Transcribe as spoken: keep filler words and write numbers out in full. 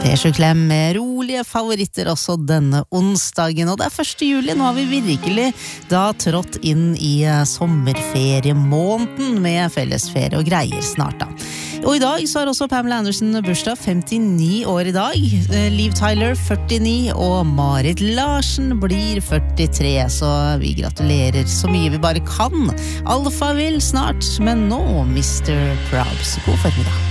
P-sju-klem med rolige favoritter også denne onsdagen, og det er første juli, nå har vi virkelig da trådt inn i sommerferiemåneden med fellesferie og greier snart da. Og i dag så har også Pamela Anderson bursdag, femtini år i dag, Liv Tyler førtini, og Marit Larsen blir førtitre, så vi gratulerer så mye vi bare kan. Alphaville snart, men nå mister Probs. God formiddag.